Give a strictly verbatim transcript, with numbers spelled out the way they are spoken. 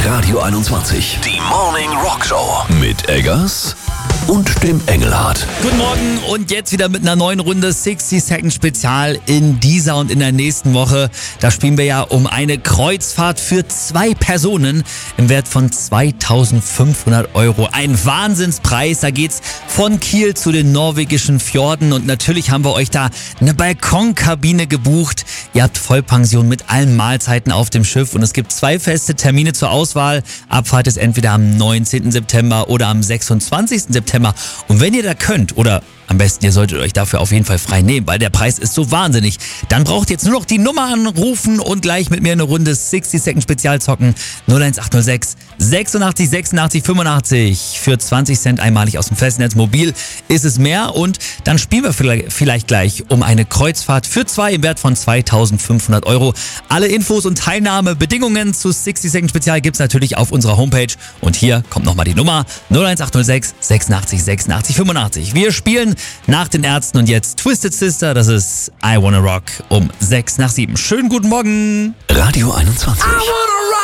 Radio einundzwanzig. Die Morning Rock Show. Mit Eggers und dem Engelhardt. Guten Morgen und jetzt wieder mit einer neuen Runde sixty Second Spezial in dieser und in der nächsten Woche. Da spielen wir ja um eine Kreuzfahrt für zwei Personen im Wert von zweitausendfünfhundert Euro. Ein Wahnsinnspreis. Da geht's von Kiel zu den norwegischen Fjorden und natürlich haben wir euch da eine Balkonkabine gebucht. Ihr habt Vollpension mit allen Mahlzeiten auf dem Schiff und es gibt zwei feste Termine zur Auswahl. Abfahrt ist entweder am neunzehnten September oder am sechsundzwanzigsten September. Und wenn ihr da könnt, oder am besten ihr solltet euch dafür auf jeden Fall frei nehmen, weil der Preis ist so wahnsinnig, dann braucht ihr jetzt nur noch die Nummer anrufen und gleich mit mir eine Runde sixty Second Spezial zocken. null eins acht null sechs sechsundachtzig sechsundachtzig fünfundachtzig. Für zwanzig Cent einmalig aus dem Festnetz. Mobil ist es mehr und dann spielen wir vielleicht gleich um eine Kreuzfahrt für zwei im Wert von zweitausendfünfhundert Euro. Alle Infos und Teilnahmebedingungen zu sixty Second Spezial gibt's natürlich auf unserer Homepage. Und hier kommt nochmal die Nummer null eins acht null sechs sechsundachtzig sechsundachtzig fünfundachtzig. Wir spielen nach den Ärzten und jetzt Twisted Sister, das ist I Wanna Rock um sechs nach sieben. Schönen guten Morgen. Radio einundzwanzig.